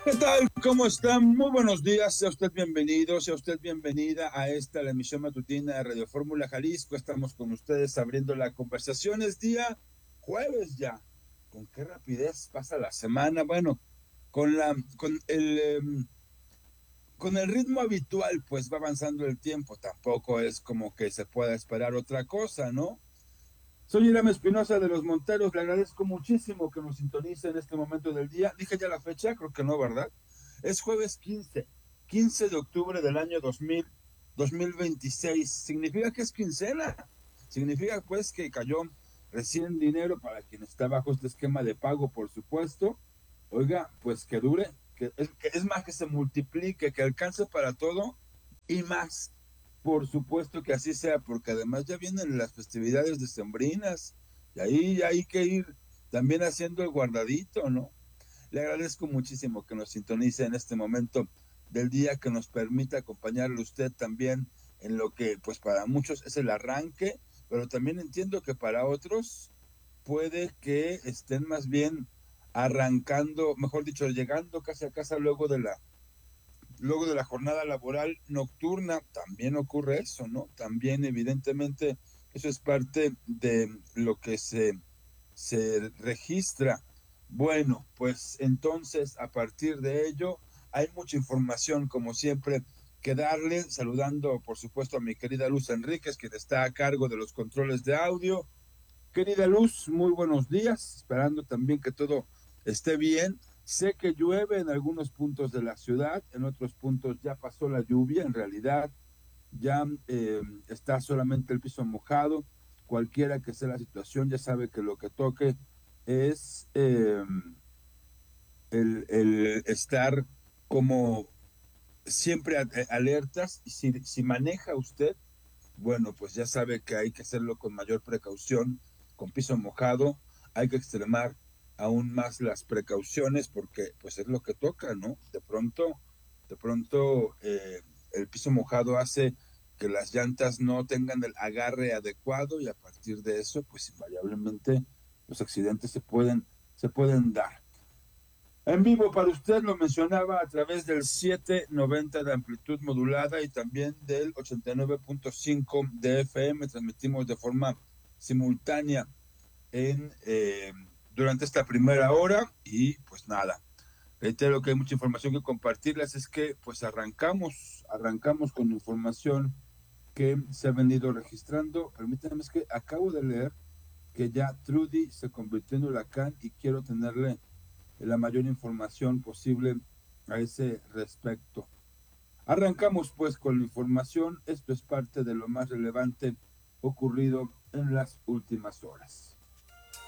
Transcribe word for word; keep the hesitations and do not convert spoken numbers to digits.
¿Qué tal? ¿Cómo están? Muy buenos días. Sea usted bienvenido, sea usted bienvenida a esta, la emisión matutina de Radio Fórmula Jalisco. Estamos con ustedes abriendo la conversación. Es día jueves ya. ¿Con qué rapidez pasa la semana? Bueno, con la, con el, em, con el ritmo habitual, pues va avanzando el tiempo. Tampoco es como que se pueda esperar otra cosa, ¿no? Soy Irán Espinosa de los Monteros. Le agradezco muchísimo que nos sintonice en este momento del día. Dije ya la fecha, creo que no, ¿verdad? Es jueves quince, quince de octubre del año dos mil, dos mil veintiséis. Significa que es quincena. Significa pues que cayó recién dinero para quien está bajo este esquema de pago, por supuesto. Oiga, pues que dure, que es, que es más, que se multiplique, que alcance para todo y más. Por supuesto que así sea, porque además ya vienen las festividades decembrinas y ahí hay que ir también haciendo el guardadito, ¿no? Le agradezco muchísimo que nos sintonice en este momento del día, que nos permita acompañarle usted también en lo que, pues para muchos es el arranque, pero también entiendo que para otros puede que estén más bien arrancando, mejor dicho, llegando casi a casa luego de la luego de la jornada laboral nocturna. También ocurre eso, ¿no? También evidentemente eso es parte de lo que se, se registra. Bueno, pues entonces a partir de ello hay mucha información como siempre que darle, saludando por supuesto a mi querida Luz Enríquez, quien está a cargo de los controles de audio. Querida Luz, muy buenos días, esperando también que todo esté bien. Sé que llueve en algunos puntos de la ciudad, en otros puntos ya pasó la lluvia, en realidad ya eh, está solamente el piso mojado. Cualquiera que sea la situación, ya sabe que lo que toque es eh, el, el estar como siempre a- alertas. Y si, si maneja usted, bueno, pues ya sabe que hay que hacerlo con mayor precaución, con piso mojado. Hay que extremar aún más las precauciones porque pues es lo que toca, ¿no? De pronto, de pronto eh, el piso mojado hace que las llantas no tengan el agarre adecuado y a partir de eso, pues invariablemente los accidentes se pueden, se pueden dar. En vivo para usted, lo mencionaba, a través del setecientos noventa de amplitud modulada y también del ochenta y nueve punto cinco de F M. Transmitimos de forma simultánea en, eh, durante esta primera hora y pues nada, reitero que hay mucha información que compartirles. Es que pues arrancamos, arrancamos con información que se ha venido registrando. Permítanme, es que acabo de leer que ya Trudy se convirtió en huracán y quiero tenerle la mayor información posible a ese respecto. Arrancamos pues con la información. Esto es parte de lo más relevante ocurrido en las últimas horas.